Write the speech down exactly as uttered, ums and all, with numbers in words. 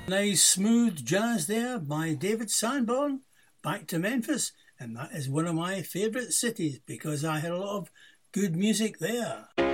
Nice smooth jazz there by David Sanborn, back to Memphis, and that is one of my favourite cities because I had a lot of good music there.